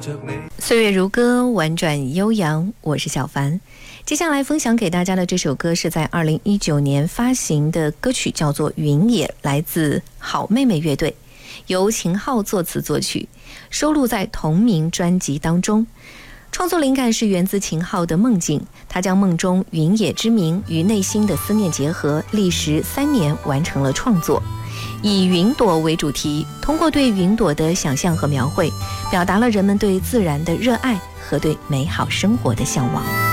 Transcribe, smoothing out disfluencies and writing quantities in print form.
岁月如歌，婉转悠扬，我是小凡。接下来分享给大家的这首歌是在2019年发行的歌曲，叫做《云野》，来自好妹妹乐队，由秦昊作词作曲，收录在同名专辑当中。创作灵感是源自秦昊的梦境，他将梦中云野之名与内心的思念结合，历时3年完成了创作。以云朵为主题，通过对云朵的想象和描绘，表达了人们对自然的热爱和对美好生活的向往。